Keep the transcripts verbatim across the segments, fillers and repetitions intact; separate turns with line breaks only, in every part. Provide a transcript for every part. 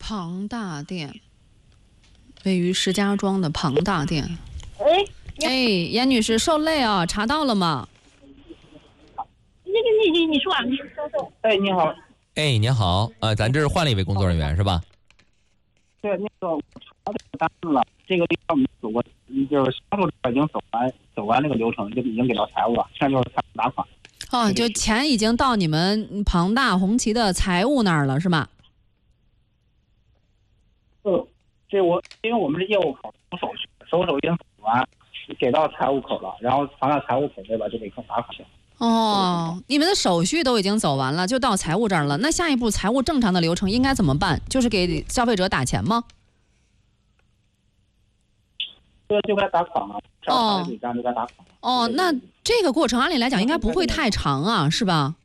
庞大店，位于石家庄的庞大店。
哎，
哎，严女士，受累啊，查到了吗？
那个你你你说啊，你说说。哎，你好。
哎，您好，呃，咱这是换了一位工作人员是吧？
对，那个我查这个单子了，这个地方走过，就是项目已经走完，走完那个流程，就已经给到财务了，现在就是财务打款。
哦，就钱已经到你们庞大红旗的财务那儿了，是吗？
嗯，这我因为我们是业务口收手续，收手已经走完，给到财务口了，然后放到财务口这边就给打款。
哦，你们的手续都已经走完了，就到财务这儿了。那下一步财务正常的流程应该怎么办？就是给消费者打钱吗？
这就该打款了，上这张就该打款。
哦，那这个过程按理来讲应该不会太长啊，是吧？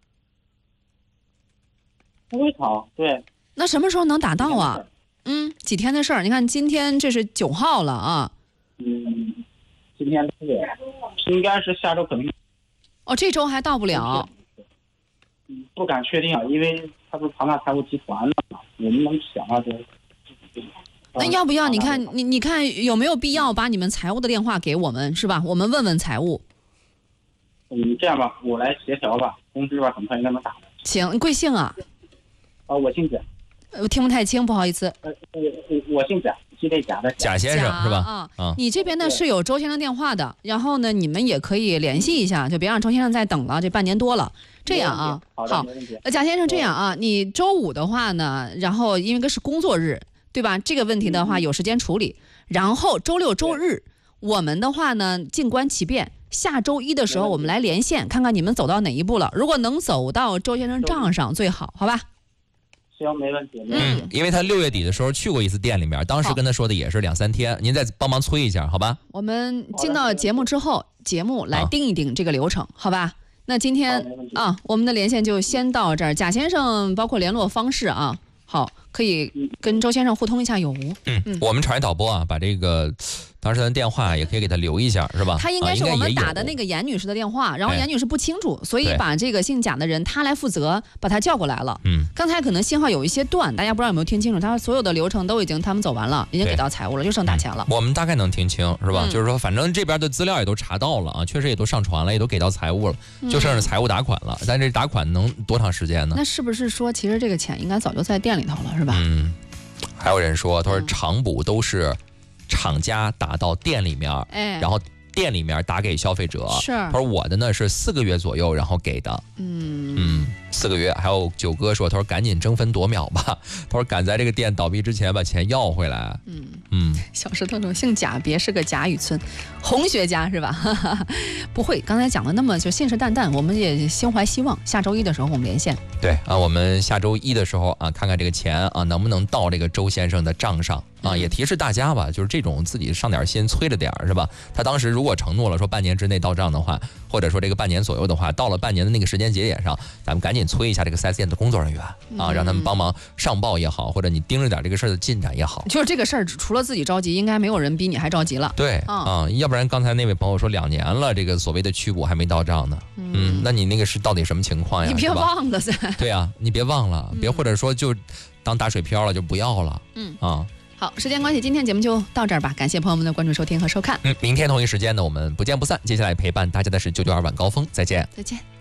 不会长，对。
那什么时候能打到啊？嗯，几天的事儿。你看今天这是九号了啊。
嗯，今天是应该是下周可能。
哦，这周还到不了。
嗯，不敢确定啊，因为他是庞大财务集团的嘛，我们能想到这。
那要不要你看你你看有没有必要把你们财务的电话给我们，是吧？我们问问财务。
嗯，这样吧，我来协调吧，公司吧很快应该能打的。
行，贵姓啊？
啊，我姓贾。
我听不太清，不好意思。
呃，我我姓贾，记这贾的
贾先生是吧？
啊，啊你这边呢是有周先生电话的，然后呢你们也可以联系一下，就别让周先生再等了，这半年多了。这样啊，
好，
呃，贾先生这样啊，你周五的话呢，然后因为这是工作日，对吧？这个问题的话有时间处理，然后周六周日我们的话呢静观其变。下周一的时候我们来连线，看看你们走到哪一步了。如果能走到周先生账上最好，好吧？
行，没问题，没问题。
嗯，因为他六月底的时候去过一次店里面，当时跟他说的也是两三天，您再帮忙催一下，好吧？
我们进到节目之后，节目来定一定这个流程，啊、好吧？那今天啊，我们的连线就先到这儿。贾先生，包括联络方式啊，好，可以跟周先生互通一下有无。
嗯，嗯我们场外导播啊，把这个当时的电话也可以给他留一下，是吧？
他应该是我们打的那个严女士的电话，然后严女士不清楚，所以把这个姓贾的人他来负责，把他叫过来了。嗯，刚才可能信号有一些断，大家不知道有没有听清楚？他所有的流程都已经他们走完了，已经给到财务了，就剩打钱了。
嗯、我们大概能听清，是吧？嗯、就是说，反正这边的资料也都查到了啊，确实也都上传了，也都给到财务了，就剩下财务打款了。嗯、但这打款能多长时间呢？
那是不是说，其实这个钱应该早就在店里头了，是吧？
嗯，还有人说，他说厂补都是厂家打到店里面，
哎，
然后店里面打给消费者。
是，
他说我的呢是四个月左右，然后给的。
嗯
嗯，四个月。还有九哥说，他说赶紧争分夺秒吧，他说赶在这个店倒闭之前把钱要回来。
嗯
嗯，
小石头说姓贾，别是个贾雨村，红学家是吧？不会，刚才讲的那么就信誓旦旦，我们也心怀希望。下周一的时候我们连线。
对啊，我们下周一的时候啊，看看这个钱啊能不能到这个周先生的账上啊，也提示大家吧，就是这种自己上点心，催着点是吧？他当时如果承诺了说半年之内到账的话，或者说这个半年左右的话，到了半年的那个时间节点上，咱们赶紧催一下这个 四 S 店的工作人员啊，让他们帮忙上报也好，或者你盯着点这个事儿的进展也好。
就是这个事儿，除了自己着急，应该没有人比你还着急了。
对啊、嗯，要不然刚才那位朋友说两年了，这个所谓的祛补还没到账呢。嗯，嗯那你那个是到底什么情况呀？
你别忘了噻。
对啊，你别忘了，别或者说就当打水漂了就不要了。
嗯
啊。
好，时间关系，今天节目就到这儿吧。感谢朋友们的关注、收听和收看。
嗯，明天同一时间呢，我们不见不散。接下来陪伴大家的是九九二晚高峰，再见。
再见。